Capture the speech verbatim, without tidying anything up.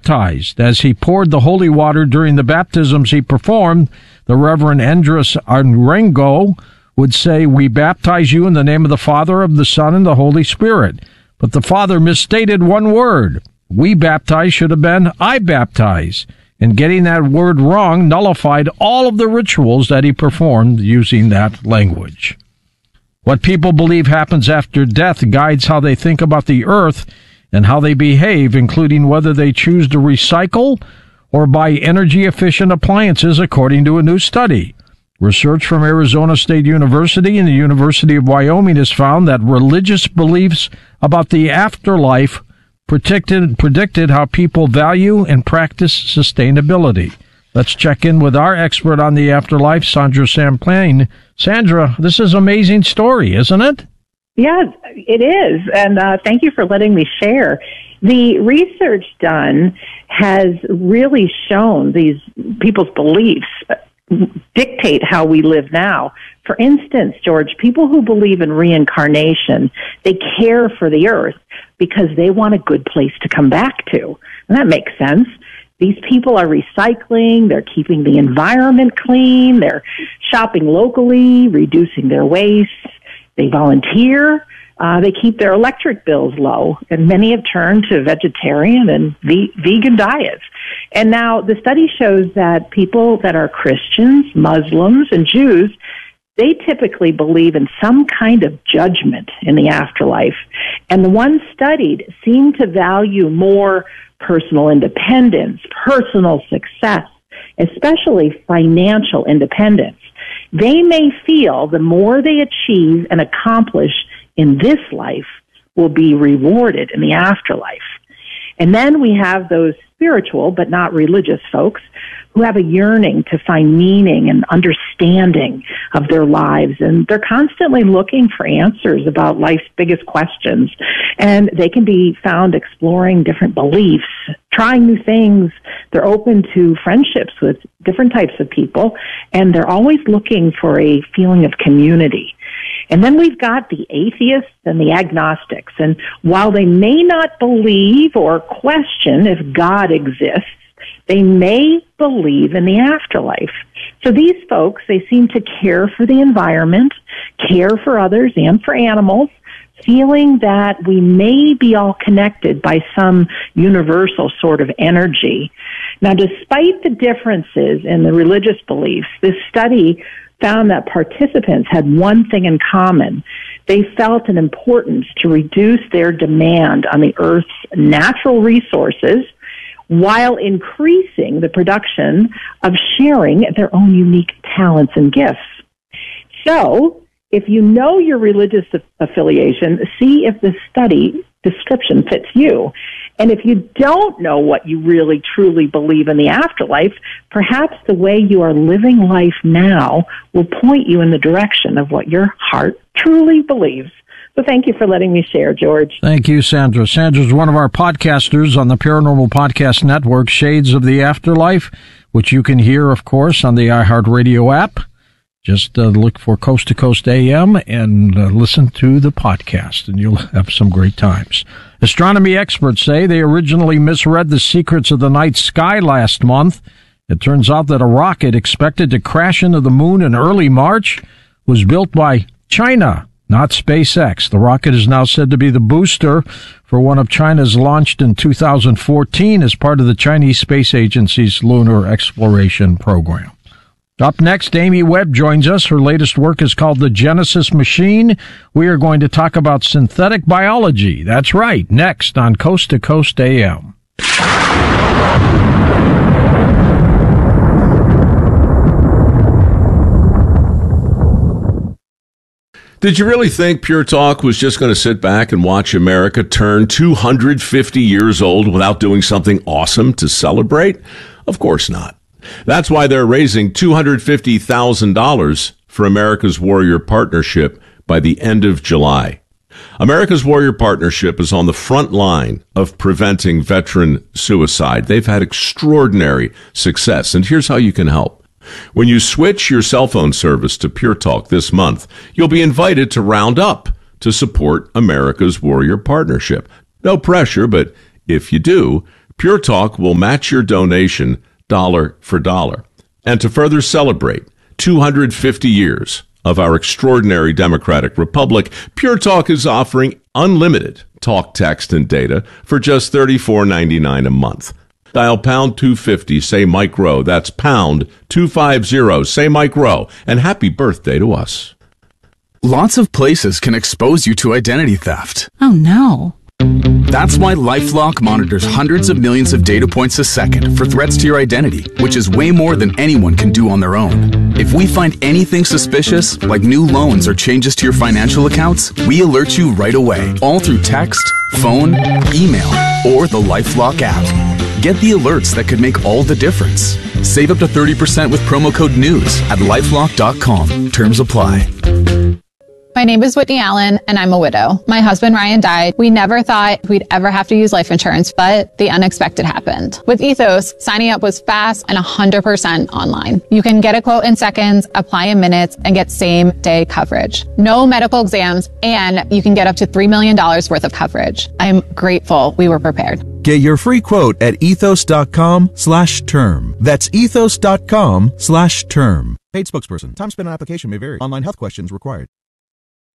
baptized. As he poured the holy water during the baptisms he performed, the Reverend Andres Arango would say, "We baptize you in the name of the Father, of the Son, and the Holy Spirit." But the Father misstated one word. "We baptize" should have been "I baptize." And getting that word wrong nullified all of the rituals that he performed using that language. What people believe happens after death guides how they think about the earth and how they behave, including whether they choose to recycle or buy energy-efficient appliances, according to a new study. Research from Arizona State University and the University of Wyoming has found that religious beliefs about the afterlife predicted, predicted how people value and practice sustainability. Let's check in with our expert on the afterlife, Sandra Champlain. Sandra, this is an amazing story, isn't it? Yes, it is. And uh, thank you for letting me share. The research done has really shown these people's beliefs dictate how we live now. For instance, George, people who believe in reincarnation, they care for the earth because they want a good place to come back to. And that makes sense. These people are recycling, they're keeping the environment clean, they're shopping locally, reducing their waste, they volunteer, uh, they keep their electric bills low, and many have turned to vegetarian and ve- vegan diets. And now the study shows that people that are Christians, Muslims, and Jews, they typically believe in some kind of judgment in the afterlife. And the ones studied seem to value more personal independence, personal success, especially financial independence. They may feel the more they achieve and accomplish in this life will be rewarded in the afterlife. And then we have those spiritual but not religious folks who have a yearning to find meaning and understanding of their lives. And they're constantly looking for answers about life's biggest questions. And they can be found exploring different beliefs, trying new things. They're open to friendships with different types of people. And they're always looking for a feeling of community. And then we've got the atheists and the agnostics. And while they may not believe or question if God exists, they may believe in the afterlife. So these folks, they seem to care for the environment, care for others and for animals, feeling that we may be all connected by some universal sort of energy. Now, despite the differences in the religious beliefs, this study found that participants had one thing in common. They felt an importance to reduce their demand on the Earth's natural resources while increasing the production of sharing their own unique talents and gifts. So, if you know your religious affiliation, see if the study description fits you. And if you don't know what you really truly believe in the afterlife, perhaps the way you are living life now will point you in the direction of what your heart truly believes. So thank you for letting me share, George. Thank you, Sandra. Sandra's one of our podcasters on the Paranormal Podcast Network, Shades of the Afterlife, which you can hear, of course, on the iHeartRadio app. Just uh, look for Coast to Coast A M and uh, listen to the podcast, and you'll have some great times. Astronomy experts say they originally misread the secrets of the night sky last month. It turns out that a rocket expected to crash into the moon in early March was built by China, not SpaceX. The rocket is now said to be the booster for one of China's launched in two thousand fourteen as part of the Chinese Space Agency's lunar exploration program. Up next, Amy Webb joins us. Her latest work is called The Genesis Machine. We are going to talk about synthetic biology. That's right, next on Coast to Coast A M. Did you really think Pure Talk was just going to sit back and watch America turn two hundred fifty years old without doing something awesome to celebrate? Of course not. That's why they're raising two hundred fifty thousand dollars for America's Warrior Partnership by the end of July. America's Warrior Partnership is on the front line of preventing veteran suicide. They've had extraordinary success, and here's how you can help. When you switch your cell phone service to Pure Talk this month, you'll be invited to round up to support America's Warrior Partnership. No pressure, but if you do, Pure Talk will match your donation dollar for dollar. And to further celebrate two hundred fifty years of our extraordinary democratic republic, Pure Talk is offering unlimited talk, text, and data for just thirty-four ninety-nine a month. Dial pound two fifty, say Mike Rowe. That's pound two fifty, say Mike Rowe. And happy birthday to us. Lots of places can expose you to identity theft. Oh, no. That's why LifeLock monitors hundreds of millions of data points a second for threats to your identity, which is way more than anyone can do on their own. If we find anything suspicious, like new loans or changes to your financial accounts, we alert you right away, all through text, phone, email, or the LifeLock app. Get the alerts that could make all the difference. Save up to thirty percent with promo code NEWS at lifelock dot com. Terms apply. My name is Whitney Allen, and I'm a widow. My husband, Ryan, died. We never thought we'd ever have to use life insurance, but the unexpected happened. With Ethos, signing up was fast and one hundred percent online. You can get a quote in seconds, apply in minutes, and get same-day coverage. No medical exams, and you can get up to three million dollars worth of coverage. I'm grateful we were prepared. Get your free quote at ethos.com slash term. That's ethos.com slash term. Paid spokesperson. Time spent on application may vary. Online health questions required.